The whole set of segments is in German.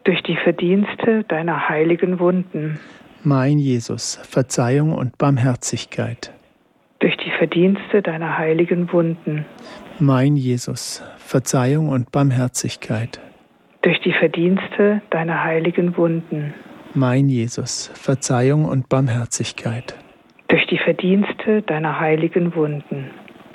durch die Verdienste deiner heiligen Wunden. Mein Jesus, Verzeihung und Barmherzigkeit. Durch die Verdienste deiner heiligen Wunden. Mein Jesus, Verzeihung und Barmherzigkeit. Durch die Verdienste deiner heiligen Wunden. Mein Jesus, Verzeihung und Barmherzigkeit. Durch die Verdienste deiner heiligen Wunden.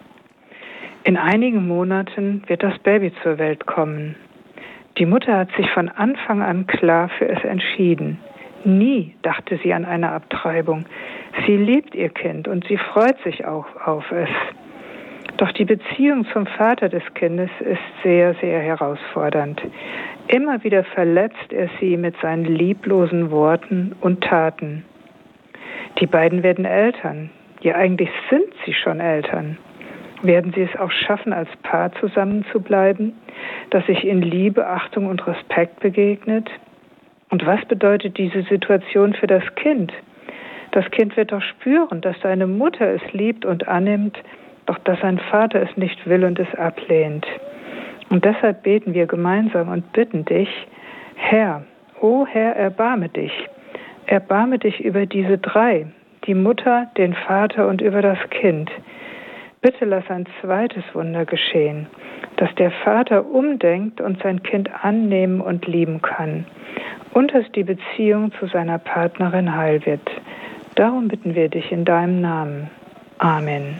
In einigen Monaten wird das Baby zur Welt kommen. Die Mutter hat sich von Anfang an klar für es entschieden. Nie dachte sie an eine Abtreibung. Sie liebt ihr Kind und sie freut sich auch auf es. Doch die Beziehung zum Vater des Kindes ist sehr, sehr herausfordernd. Immer wieder verletzt er sie mit seinen lieblosen Worten und Taten. Die beiden werden Eltern. Ja, eigentlich sind sie schon Eltern. Werden sie es auch schaffen, als Paar zusammenzubleiben, das sich in Liebe, Achtung und Respekt begegnet? Und was bedeutet diese Situation für das Kind? Das Kind wird doch spüren, dass seine Mutter es liebt und annimmt, doch dass sein Vater es nicht will und es ablehnt. Und deshalb beten wir gemeinsam und bitten dich, Herr, o Herr, erbarme dich über diese drei, die Mutter, den Vater und über das Kind. Bitte lass ein zweites Wunder geschehen, dass der Vater umdenkt und sein Kind annehmen und lieben kann und dass die Beziehung zu seiner Partnerin heil wird. Darum bitten wir dich in deinem Namen. Amen.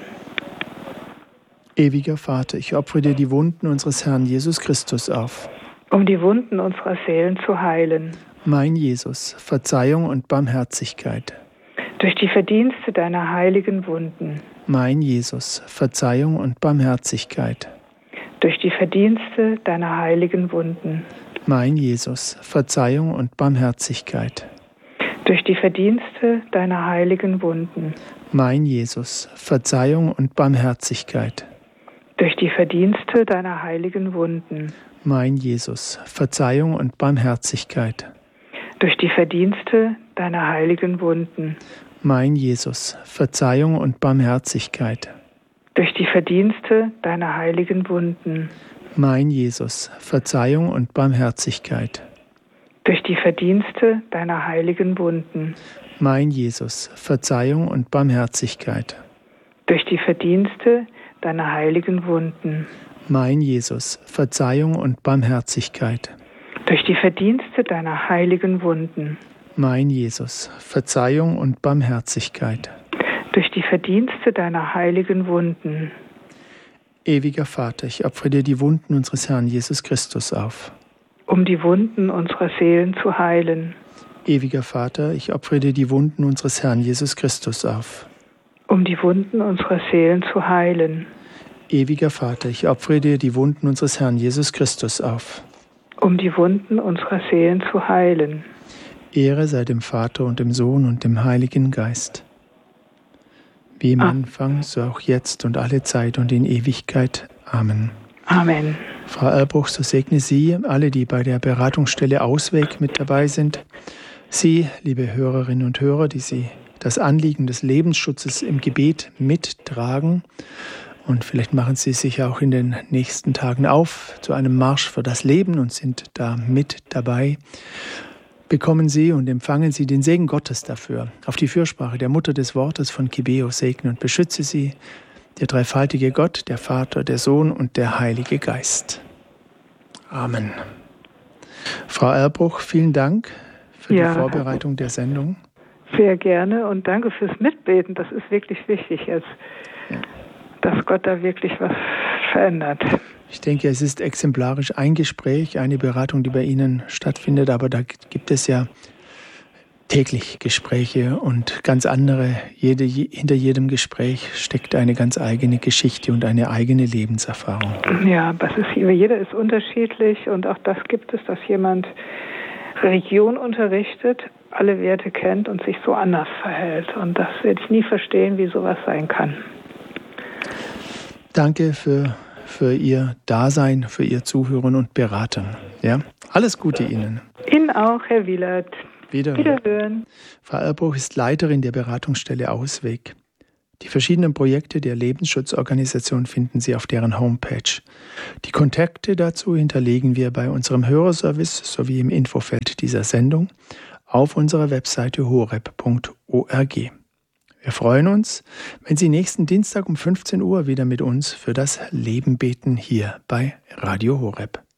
Ewiger Vater, ich opfere dir die Wunden unseres Herrn Jesus Christus auf, um die Wunden unserer Seelen zu heilen. Mein Jesus, Verzeihung und Barmherzigkeit. Durch die Verdienste deiner heiligen Wunden. Mein Jesus, Verzeihung und Barmherzigkeit. Durch die Verdienste deiner heiligen Wunden. Mein Jesus, Verzeihung und Barmherzigkeit. Durch die Verdienste deiner heiligen Wunden. Mein Jesus, Verzeihung und Barmherzigkeit. Durch die Verdienste deiner heiligen Wunden. Mein Jesus, Verzeihung und Barmherzigkeit. Durch die Verdienste deiner heiligen Wunden. Mein Jesus, Verzeihung und Barmherzigkeit. Durch die Verdienste deiner heiligen Wunden. Mein Jesus, Verzeihung und Barmherzigkeit. Durch die Verdienste deiner heiligen Wunden. Mein Jesus, Verzeihung und Barmherzigkeit. Durch die Verdienste deiner heiligen Wunden. Mein Jesus, Verzeihung und Barmherzigkeit. Durch die Verdienste deiner heiligen Wunden. Mein Jesus, Verzeihung und Barmherzigkeit. Durch die Verdienste deiner heiligen Wunden. Ewiger Vater, ich opfere dir die Wunden unseres Herrn Jesus Christus auf, um die Wunden unserer Seelen zu heilen. Ewiger Vater, ich opfere dir die Wunden unseres Herrn Jesus Christus auf, um die Wunden unserer Seelen zu heilen. Ewiger Vater, ich opfere dir die Wunden unseres Herrn Jesus Christus auf, um die Wunden unserer Seelen zu heilen. Ehre sei dem Vater und dem Sohn und dem Heiligen Geist. Wie im Anfang, so auch jetzt und alle Zeit und in Ewigkeit. Amen. Amen. Frau Erlbruch, so segne Sie, alle, die bei der Beratungsstelle Ausweg mit dabei sind. Sie, liebe Hörerinnen und Hörer, die Sie das Anliegen des Lebensschutzes im Gebet mittragen. Und vielleicht machen Sie sich auch in den nächsten Tagen auf zu einem Marsch für das Leben und sind da mit dabei. Bekommen Sie und empfangen Sie den Segen Gottes dafür. Auf die Fürsprache der Mutter des Wortes von Kibeo segne und beschütze Sie, der dreifaltige Gott, der Vater, der Sohn und der Heilige Geist. Amen. Frau Erlbruch, vielen Dank für die Vorbereitung der Sendung. Sehr gerne und danke fürs Mitbeten. Das ist wirklich wichtig jetzt, dass Gott da wirklich was verändert. Ich denke, es ist exemplarisch ein Gespräch, eine Beratung, die bei Ihnen stattfindet, aber da gibt es ja täglich Gespräche und ganz andere. Hinter jedem Gespräch steckt eine ganz eigene Geschichte und eine eigene Lebenserfahrung. Ja, jeder ist unterschiedlich und auch das gibt es, dass jemand Religion unterrichtet, alle Werte kennt und sich so anders verhält. Und das werde ich nie verstehen, wie sowas sein kann. Danke für Ihr Dasein, für Ihr Zuhören und Beraten. Ja? Alles Gute Ihnen. Ihnen auch, Herr Wielert. Wiederhören. Frau Erlbruch ist Leiterin der Beratungsstelle Ausweg. Die verschiedenen Projekte der Lebensschutzorganisation finden Sie auf deren Homepage. Die Kontakte dazu hinterlegen wir bei unserem Hörerservice sowie im Infofeld dieser Sendung auf unserer Webseite horeb.org. Wir freuen uns, wenn Sie nächsten Dienstag um 15 Uhr wieder mit uns für das Leben beten hier bei Radio Horeb.